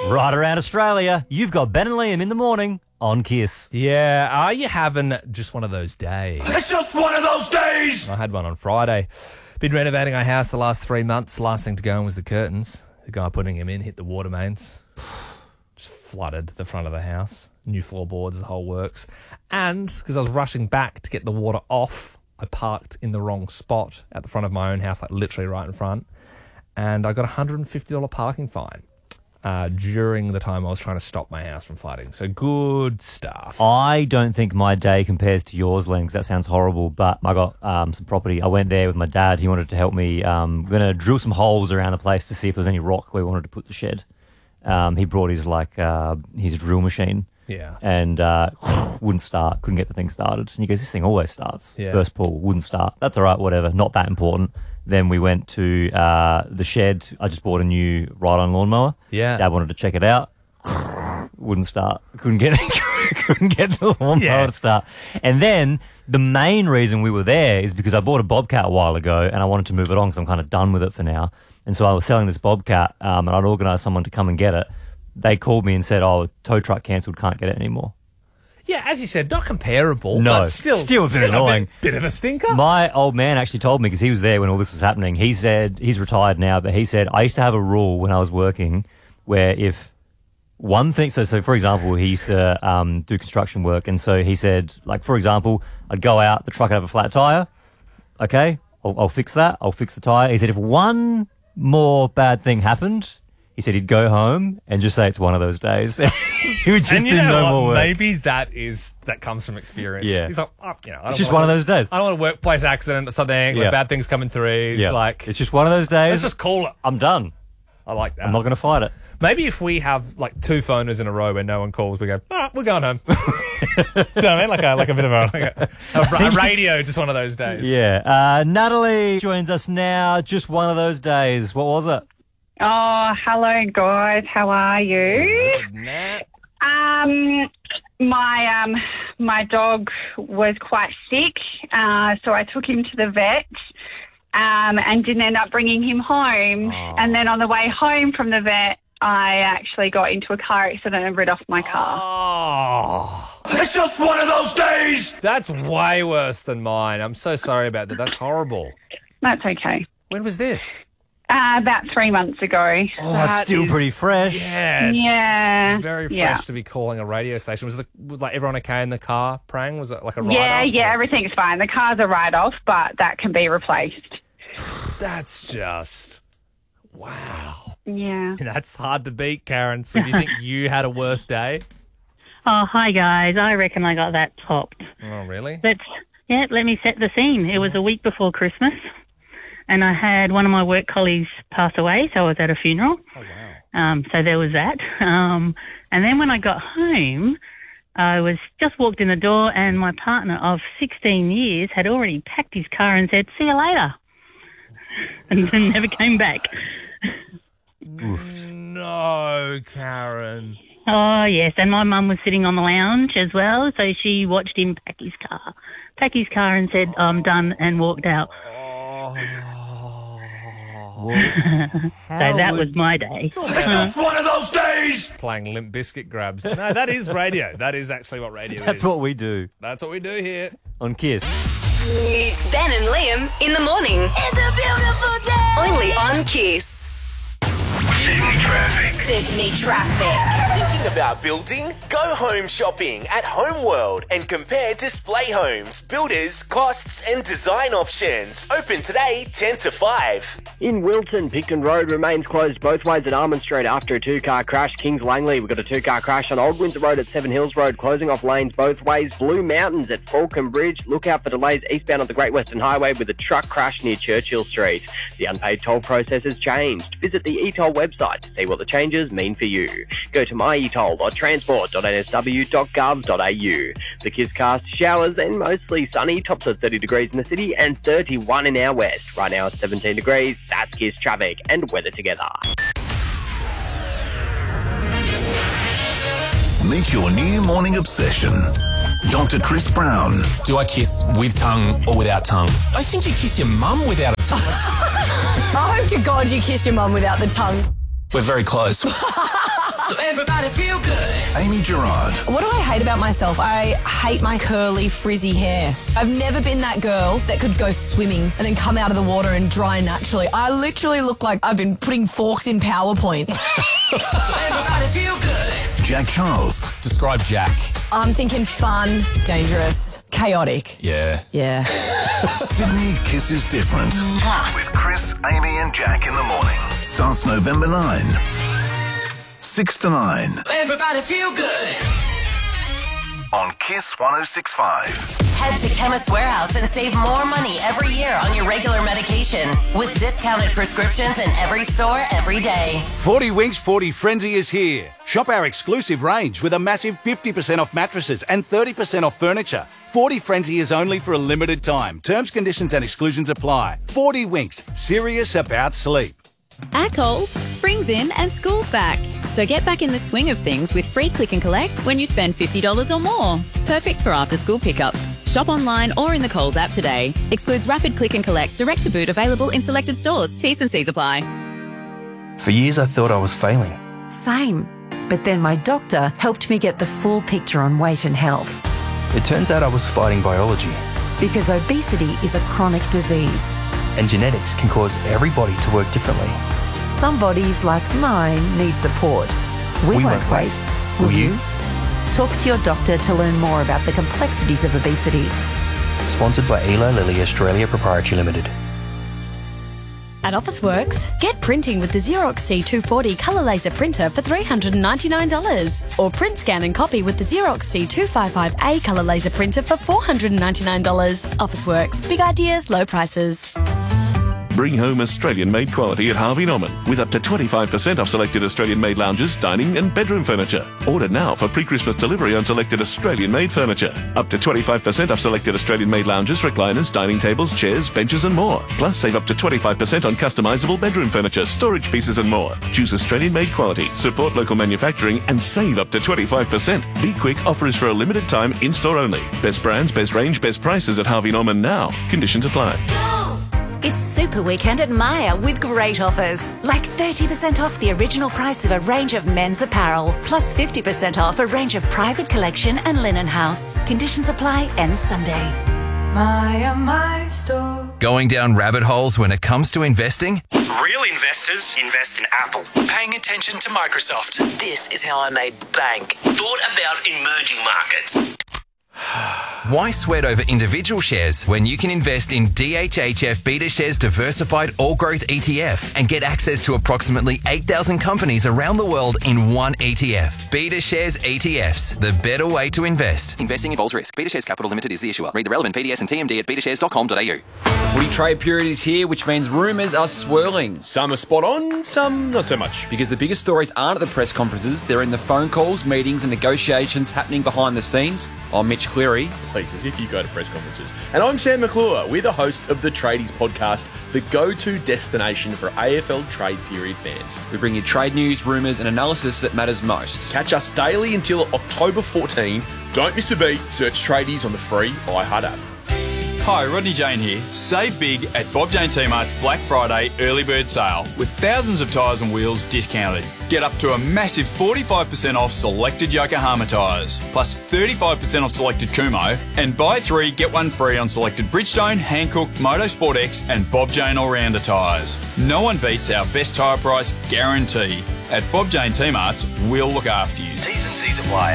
Right around Australia, you've got Ben and Liam in the morning on Kiss. Yeah, are you having just one of those days? It's just one of those days! I had one on Friday. Been renovating our house the last 3 months. Last thing to go in was the curtains. The guy putting them in hit the water mains. Just flooded the front of the house. New floorboards, the whole works. And because I was rushing back to get the water off, I parked in the wrong spot at the front of my own house, like literally right in front. And I got a $150 parking fine during the time I was trying to stop my house from flooding. So good stuff. I don't think my day compares to yours, Liam, because that sounds horrible, but I got some property. I went there with my dad. He wanted to help me. We're going to drill some holes around the place to see if there was any rock where we wanted to put the shed. He brought his drill machine. Yeah. And wouldn't start, couldn't get the thing started. And he goes, this thing always starts. Yeah. First pull, wouldn't start. That's all right, whatever, not that important. Then we went to the shed. I just bought a new ride-on lawnmower. Yeah. Dad wanted to check it out. Wouldn't start. Couldn't get the lawnmower to start. And then the main reason we were there is because I bought a Bobcat a while ago and I wanted to move it on because I'm kind of done with it for now. And so I was selling this Bobcat and I'd organised someone to come and get it. They called me and said, tow truck cancelled, can't get it anymore. Yeah, as you said, not comparable. No, but still annoying. A bit of a stinker. My old man actually told me, because he was there when all this was happening, he said, he's retired now, but he said, I used to have a rule when I was working where if one thing, so for example, he used to do construction work, and so he said, like, for example, I'd go out, the truck would have a flat tyre, okay, I'll fix that, I'll fix the tyre. He said, if one more bad thing happened, he said he'd go home and just say it's one of those days. He would just do no more work. Maybe that comes from experience. Yeah. He's like, it's just one of those days. I don't want a workplace accident or something, Yeah. like bad things coming through. He's like, it's just one of those days. let's just call it. I'm done. I like that. I'm not going to fight it. Maybe if we have like two phoners in a row where no one calls, we go, we're going home. Do you know what I mean? Like a bit of a radio, just one of those days. Yeah. Natalie joins us now. Just one of those days. What was it? Oh, hello, guys. How are you? Nat. My dog was quite sick, so I took him to the vet and didn't end up bringing him home. Oh. And then on the way home from the vet, I actually got into a car accident and rid off my car. Oh, It's just one of those days! that's way worse than mine. I'm so sorry about that. That's horrible. That's okay. When was this? About 3 months ago. Oh, that's still pretty fresh. Yeah. Yeah. Very fresh Yeah. to be calling a radio station. Was like everyone okay in the car, Prang? Was it like a write-off? Yeah, everything's fine. The car's a write-off, but that can be replaced. That's just... Wow. Yeah. That's hard to beat, Karen. So do you think you had a worse day? Oh, hi, guys. I reckon I got that topped. Oh, really? Let me set the scene. It was a week before Christmas, and I had one of my work colleagues pass away, so I was at a funeral. Oh, wow. So there was that. And then when I got home, I was just walked in the door, and my partner of 16 years had already packed his car and said, "See you later," and then never came back. No, Karen. Oh, yes, and my mum was sitting on the lounge as well, so she watched him pack his car and said, "I'm done," and walked out. So that was my day. It's just one of those days! Playing Limp Bizkit grabs. No, that is radio. That is actually what radio is. That's what we do That's what we do here. on Kiss. It's Ben and Liam in the morning. It's a beautiful day. Only on Kiss. Sydney traffic. Sydney traffic. Thinking about building? Go home shopping at Homeworld and compare display homes, builders, costs and design options. Open today 10 to 5. In Wilton, Picton Road remains closed both ways at Almond Street after a two-car crash. Kings Langley, we've got a two-car crash on Old Windsor Road at Seven Hills Road, closing off lanes both ways. Blue Mountains at Falcon Bridge. Look out for delays eastbound on the Great Western Highway with a truck crash near Churchill Street. The unpaid toll process has changed. Visit the eToll website to see what the changes mean for you. Go to myetoll.transport.nsw.gov.au. The Kisscast, showers and mostly sunny, tops of 30 degrees in the city and 31 in our west. Right now it's 17 degrees. That's Kiss traffic and weather together. Meet your new morning obsession. Dr. Chris Brown. Do I kiss with tongue or without tongue? I think you kiss your mum without a tongue. I hope to God you kiss your mum without the tongue. We're very close. So everybody feel good. Amy Gerard. What do I hate about myself? I hate my curly, frizzy hair. I've never been that girl that could go swimming and then come out of the water and dry naturally. I literally look like I've been putting forks in PowerPoint. So everybody feel good. Jack Charles. Describe Jack. I'm thinking fun, dangerous, chaotic. Yeah. Yeah. Sydney Kisses Different. With Chris, Amy and Jack in the morning. Starts November 9. 6 to 9. Everybody feel good. On Kiss 106.5. Head to Chemist Warehouse and save more money every year on your regular medication with discounted prescriptions in every store every day. 40 Winks 40 Frenzy is here. Shop our exclusive range with a massive 50% off mattresses and 30% off furniture. 40 Frenzy is only for a limited time. Terms, conditions and exclusions apply. 40 Winks, serious about sleep. At Coles, spring's in and school's back. So get back in the swing of things with free click and collect when you spend $50 or more. Perfect for after-school pickups. Shop online or in the Coles app today. Excludes rapid click and collect, direct to boot, available in selected stores. T's and C's apply. For years I thought I was failing. Same. But then my doctor helped me get the full picture on weight and health. It turns out I was fighting biology. Because obesity is a chronic disease. And genetics can cause every body to work differently. Some bodies, like mine, need support. We won't wait. Will you? Talk to your doctor to learn more about the complexities of obesity. Sponsored by Eli Lilly Australia Proprietary Limited. At Officeworks, get printing with the Xerox C240 colour laser printer for $399. Or print, scan and copy with the Xerox C255A colour laser printer for $499. Officeworks, big ideas, low prices. Bring home Australian-made quality at Harvey Norman with up to 25% off selected Australian-made lounges, dining and bedroom furniture. Order now for pre-Christmas delivery on selected Australian-made furniture. Up to 25% off selected Australian-made lounges, recliners, dining tables, chairs, benches and more. Plus save up to 25% on customisable bedroom furniture, storage pieces and more. Choose Australian-made quality, support local manufacturing and save up to 25%. Be quick, offer is for a limited time, in-store only. Best brands, best range, best prices at Harvey Norman now. Conditions apply. It's Super Weekend at Myer with great offers, like 30% off the original price of a range of men's apparel, plus 50% off a range of private collection and linen house. Conditions apply, ends Sunday. Myer, my store. Going down rabbit holes when it comes to investing? Real investors invest in Apple. Paying attention to Microsoft. This is how I made bank. Thought about emerging markets. Why sweat over individual shares when you can invest in DHHF BetaShares Diversified All Growth ETF and get access to approximately 8,000 companies around the world in one ETF? BetaShares ETFs, the better way to invest. Investing involves risk. BetaShares Capital Limited is the issuer. Read the relevant PDS and TMD at betashares.com.au. The footy trade period is here, which means rumours are swirling. Some are spot on, some not so much. Because the biggest stories aren't at the press conferences, they're in the phone calls, meetings and negotiations happening behind the scenes. I'm Mitch Cleary. Please, as if you go to press conferences. And I'm Sam McClure. We're the hosts of the Tradies podcast, the go-to destination for AFL trade period fans. We bring you trade news, rumours and analysis that matters most. Catch us daily until October 14. Don't miss a beat. Search Tradies on the free iHeart app. Hi, Rodney Jane here. Save big at Bob Jane T-Mart's Black Friday early bird sale with thousands of tyres and wheels discounted. Get up to a massive 45% off selected Yokohama tyres, plus 35% off selected Kumho, and buy 3, get 1 free on selected Bridgestone, Hankook, Motorsport X and Bob Jane All-Rounder tyres. No one beats our best tyre price guarantee. At Bob Jane T-Mart's, we'll look after you. T's and C's apply.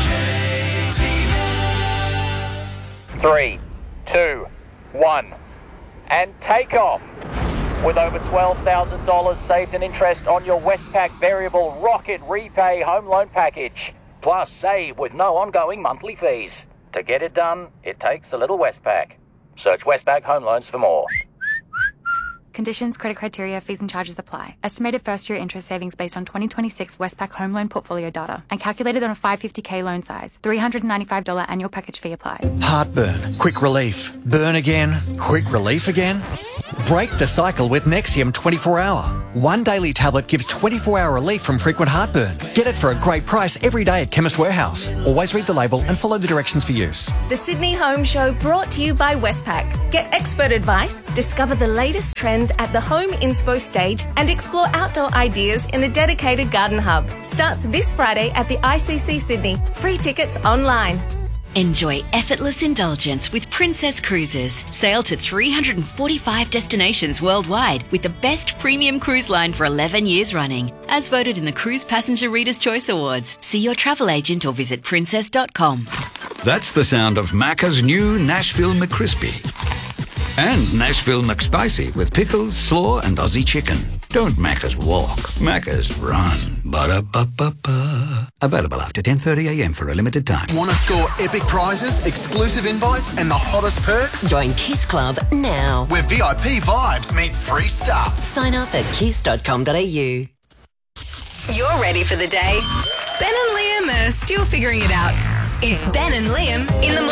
3, 2, 1, and take off. With over $12,000 saved in interest on your Westpac Variable Rocket Repay Home Loan Package. Plus save with no ongoing monthly fees. To get it done, it takes a little Westpac. Search Westpac Home Loans for more. Conditions, credit criteria, fees and charges apply. Estimated first-year interest savings based on 2026 Westpac home loan portfolio data and calculated on a $550K loan size. $395 annual package fee applied. Heartburn, quick relief. Burn again, quick relief again. Break the cycle with Nexium 24-hour. One daily tablet gives 24-hour relief from frequent heartburn. Get it for a great price every day at Chemist Warehouse. Always read the label and follow the directions for use. The Sydney Home Show brought to you by Westpac. Get expert advice, discover the latest trends at the Home Inspo stage, and explore outdoor ideas in the dedicated Garden Hub. Starts this Friday at the ICC Sydney. Free tickets online. Enjoy effortless indulgence with Princess Cruises. Sail to 345 destinations worldwide with the best premium cruise line for 11 years running. As voted in the Cruise Passenger Reader's Choice Awards. See your travel agent or visit princess.com. That's the sound of Macca's new Nashville McCrispy. And Nashville McSpicy with pickles, slaw and Aussie chicken. Don't Macca's walk, Macca's run. Ba-da-ba-ba-ba. Available after 10:30am for a limited time. Want to score epic prizes, exclusive invites and the hottest perks? Join Kiss Club now. Where VIP vibes meet free stuff. Sign up at kiss.com.au. You're ready for the day. Ben and Liam are still figuring it out. It's Ben and Liam in the